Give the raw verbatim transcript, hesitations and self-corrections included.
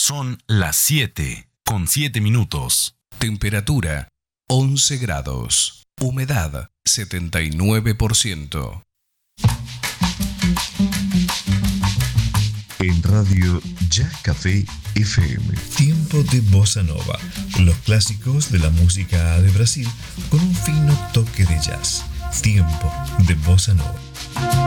Son las siete, con siete minutos. Temperatura once grados. Humedad setenta y nueve por ciento. En Radio Jazz Café F M. Tiempo de Bossa Nova. Los clásicos de la música de Brasil con un fino toque de jazz. Tiempo de Bossa Nova.